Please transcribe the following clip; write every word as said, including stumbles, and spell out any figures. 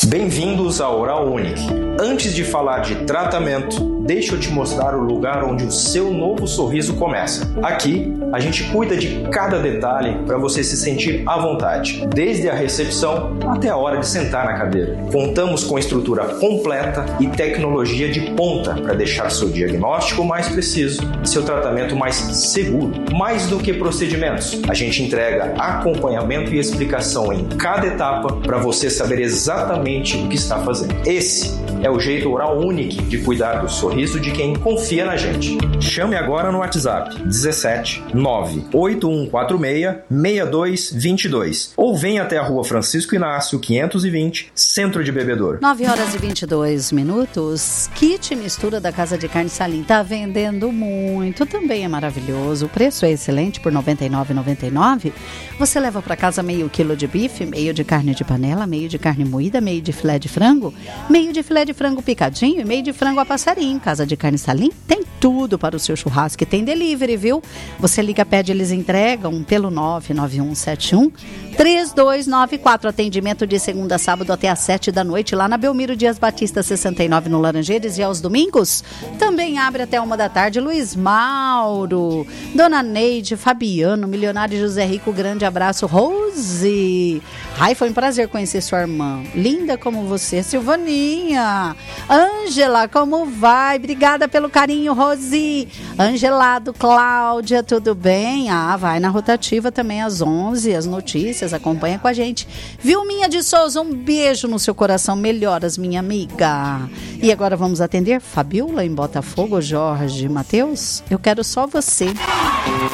Bem-vindos à Oral Unique. Antes de falar de tratamento, deixa eu te mostrar o lugar onde o seu novo sorriso começa. Aqui, a gente cuida de cada detalhe para você se sentir à vontade, desde a recepção até a hora de sentar na cadeira. Contamos com estrutura completa e tecnologia de ponta para deixar seu diagnóstico mais preciso e seu tratamento mais seguro. Mais do que procedimentos, a gente entrega acompanhamento e explicação em cada etapa para você saber exatamente o que está fazendo. Esse é o jeito Oral Unique de cuidar do sorriso de quem confia na gente. Chame agora no WhatsApp dezessete nove oito um quatro seis seis dois dois dois ou venha até a Rua Francisco Inácio quinhentos e vinte, Centro de Bebedouro. nove horas e vinte e dois minutos. Kit mistura da Casa de Carne Salim tá vendendo muito, também é maravilhoso. O preço é excelente por noventa e nove reais e noventa e nove centavos. Você leva para casa meio quilo de bife, meio de carne de panela, meio de carne moída, meio de filé de frango, meio de filé de frango picadinho e meio de frango a passarinho. Casa de Carne Salim tem tudo para o seu churrasco e tem delivery, viu? Você liga, pede, eles entregam pelo nove nove um sete um três dois nove quatro. Atendimento de segunda a sábado até às sete da noite lá na Belmiro Dias Batista sessenta e nove no Laranjeiras, e aos domingos também abre até uma da tarde. Luiz Mauro, Dona Neide, Fabiano, Milionário José Rico, grande abraço. Rose, ai, foi um prazer conhecer sua irmã, linda como você. Silvaninha, Ângela, como vai? Obrigada pelo carinho, Rose. Angelado, Cláudia, tudo bem? Ah, vai na rotativa também às onze, as notícias, acompanha com a gente. Vilminha de Souza, um beijo no seu coração, melhoras, minha amiga. E agora vamos atender Fabiola em Botafogo. Jorge Matheus, eu quero só você.